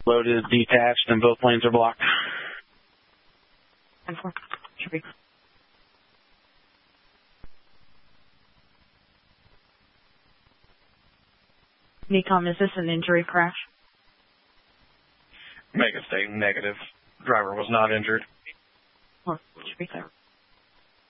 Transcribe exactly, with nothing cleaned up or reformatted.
Load is detached and both lanes are blocked. ten four. Should be. Necom, is this an injury crash? Make a state negative. Driver was not injured. Or should be clear.